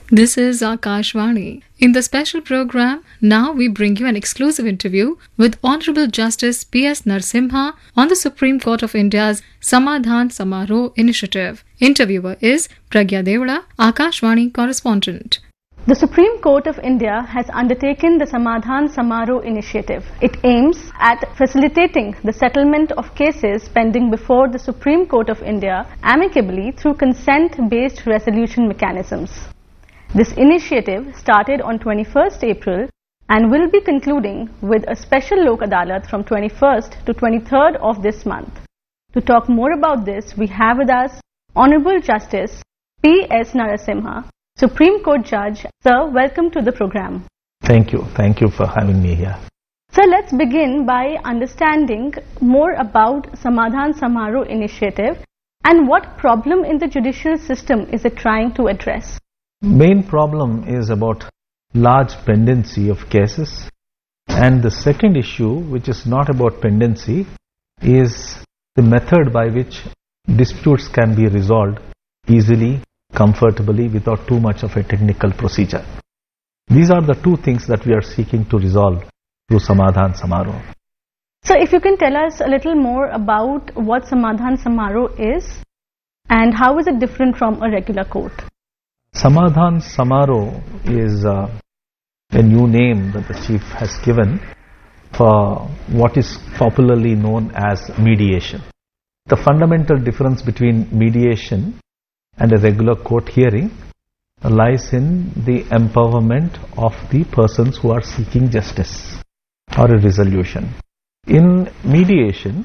This is Akashvani. In the special program, now we bring you an exclusive interview with Honorable Justice P.S. Narasimha on the Supreme Court of India's Samadhan Samaroh initiative. Interviewer is Pragya Devada, Akashvani correspondent. The Supreme Court of India has undertaken the Samadhan Samaroh initiative. It aims at facilitating the settlement of cases pending before the Supreme Court of India amicably through consent-based resolution mechanisms. This initiative started on 21st April and will be concluding with a special Lok Adalat from 21st to 23rd of this month. To talk more about this, we have with us Honorable Justice P.S. Narasimha, Supreme Court Judge. Sir, welcome to the program. Thank you. Thank you for having me here. Sir, let's begin by understanding more about Samadhan Samaroh initiative and what problem in the judicial system is it trying to address. Main problem is about large pendency of cases, and the second issue, which is not about pendency, is the method by which disputes can be resolved easily, comfortably, without too much of a technical procedure. These are the two things that we are seeking to resolve through Samadhan Samaroh. So if you can tell us a little more about what Samadhan Samaroh is and how is it different from a regular court? Samadhan Samaroh is a new name that the chief has given for what is popularly known as mediation. The fundamental difference between mediation and a regular court hearing lies in the empowerment of the persons who are seeking justice or a resolution. In mediation,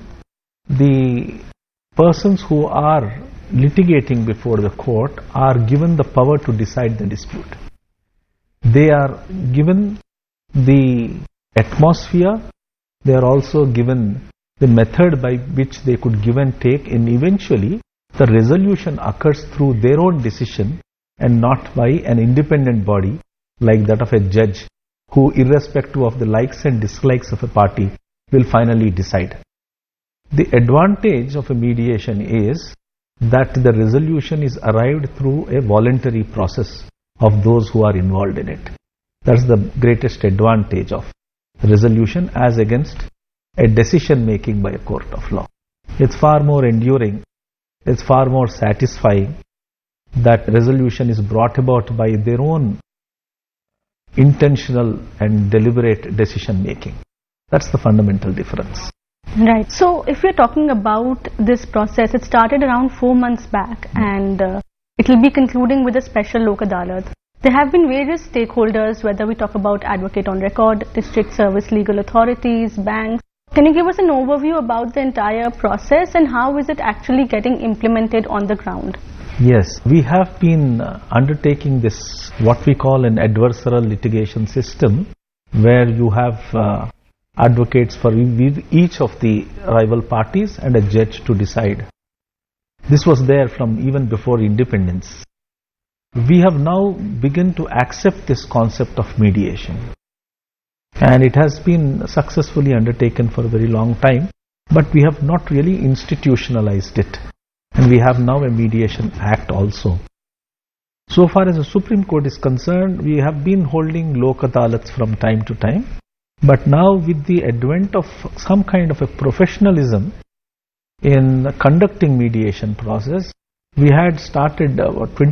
the persons who are litigating before the court are given the power to decide the dispute. They are given the atmosphere, they are also given the method by which they could give and take, and eventually the resolution occurs through their own decision and not by an independent body like that of a judge who, irrespective of the likes and dislikes of a party, will finally decide. The advantage of a mediation is that the resolution is arrived through a voluntary process of those who are involved in it. That's the greatest advantage of resolution as against a decision making by a court of law. It's far more enduring, it's far more satisfying that resolution is brought about by their own intentional and deliberate decision making. That's the fundamental difference. Right. So if we're talking about this process, it started around 4 months back and it will be concluding with a special Lok Adalat. There have been various stakeholders, whether we talk about advocate on record, district service legal authorities, banks. Can you give us an overview about the entire process and how is it actually getting implemented on the ground? Yes, we have been undertaking this, what we call an adversarial litigation system, where you have advocates for each of the rival parties and a judge to decide. This was there from even before independence. We have now begun to accept this concept of mediation, and it has been successfully undertaken for a very long time, but we have not really institutionalized it, and we have now a mediation act also. So far as the Supreme Court is concerned, we have been holding Lok Adalats from time to time, but now with the advent of some kind of a professionalism in conducting mediation process, we had started 20